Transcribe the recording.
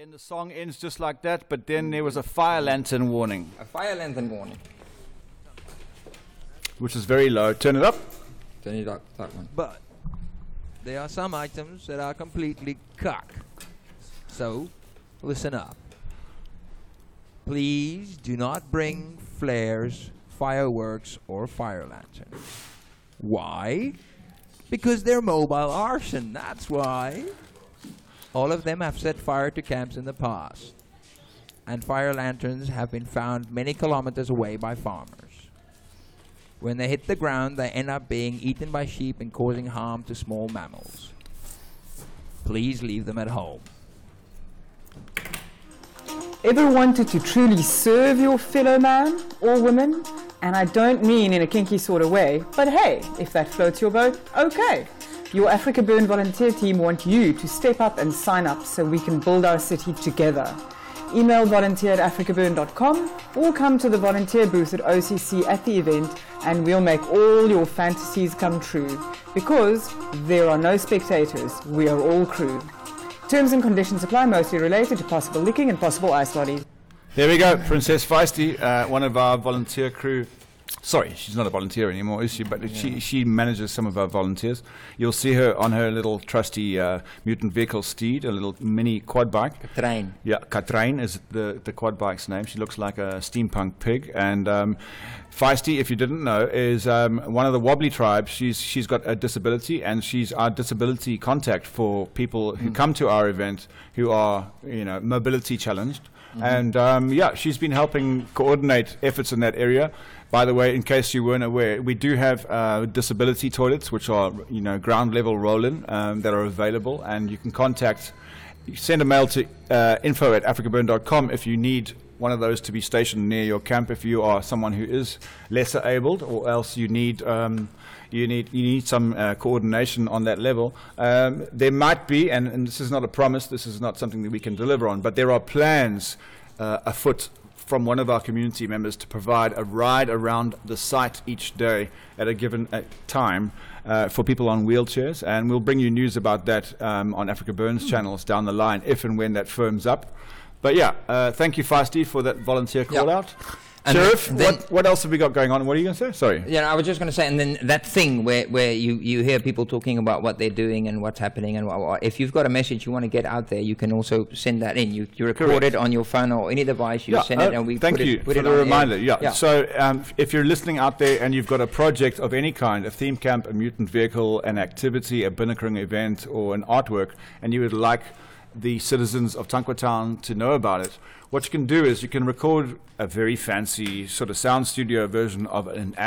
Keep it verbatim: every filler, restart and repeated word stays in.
then the song ends just like that, but then there was a fire lantern warning. A fire lantern warning. Which is very low. Turn it up. Turn it up, that one. But there are some items that are completely cock. So, listen up. Please do not bring flares, fireworks, or fire lanterns. Why? Because they're mobile arson, that's why. All of them have set fire to camps in the past. And fire lanterns have been found many kilometers away by farmers. When they hit the ground, they end up being eaten by sheep and causing harm to small mammals. Please leave them at home. Ever wanted to truly serve your fellow man or woman? And I don't mean in a kinky sort of way, but hey, if that floats your boat, okay. Your Africa Burn volunteer team want you to step up and sign up so we can build our city together. Email volunteer at africa burn dot com or come to the volunteer booth at O C C at the event and we'll make all your fantasies come true. Because there are no spectators, we are all crew. Terms and conditions apply, mostly related to possible licking and possible ice bodies. There we go, Princess Feisty, uh, one of our volunteer crew. Sorry, she's not a volunteer anymore, is she? But yeah. she she manages some of our volunteers. You'll see her on her little trusty uh, mutant vehicle steed, a little mini quad bike. Katrijn. Yeah, Katrijn is the, the quad bike's name. She looks like a steampunk pig. And um, Feisty, if you didn't know, is um, one of the Wobbly tribes. She's she's got a disability, and she's our disability contact for people who mm. come to our event who are, you know, mobility challenged. Mm-hmm. And um, yeah, she's been helping coordinate efforts in that area. By the way, in case you weren't aware, we do have uh, disability toilets, which are, you know, ground level roll-in um, that are available, and you can contact, you send a mail to uh, info at africa burn dot com if you need one of those to be stationed near your camp. If you are someone who is lesser abled, or else you need um, you need you need some uh, coordination on that level. Um, there might be, and, and this is not a promise, this is not something that we can deliver on, but there are plans uh, afoot from one of our community members to provide a ride around the site each day at a given uh, time uh, for people on wheelchairs, and we'll bring you news about that um, on Africa Burns channels down the line if and when that firms up. But yeah, uh, thank you, Feisty, for that volunteer call Yep. out. And Sheriff, then- what, what else have we got going on? What are you going to say? Sorry. Yeah, I was just going to say, and then that thing where, where you, you hear people talking about what they're doing and what's happening, and what, what, if you've got a message you want to get out there, you can also send that in. You, you record Correct. it on your phone or any device, you Yeah, send uh, it, and we thank put you it, put for it the on reminder. air. Yeah. Yeah. So um, if you're listening out there and you've got a project of any kind, a theme camp, a mutant vehicle, an activity, a Binnekring event, or an artwork, and you would like the citizens of Tanquatown to know about it, what you can do is you can record a very fancy sort of sound studio version of an